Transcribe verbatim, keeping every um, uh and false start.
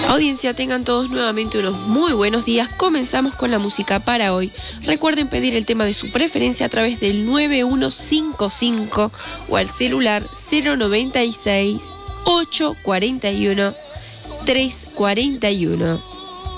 Audiencia, tengan todos nuevamente unos muy buenos días. Comenzamos con la música para hoy. Recuerden pedir el tema de su preferencia a través del nueve uno cinco cinco o al celular cero noventa y seis, ochocientos cuarenta y uno, trescientos cuarenta y uno.